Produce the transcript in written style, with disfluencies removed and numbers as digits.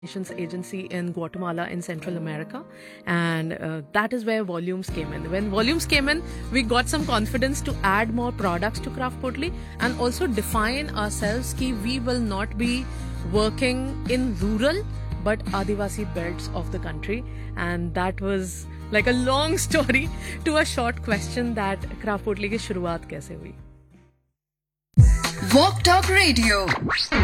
agency in Guatemala in Central America, and that is where volumes came in. When volumes came in, we got some confidence to add more products to Craft Pottery and also define ourselves कि we will not be working in rural but Adivasi belts of the country, and that was like a long story to a short question that Craft Pottery की शुरुआत कैसे हुई. Walk Talk Radio.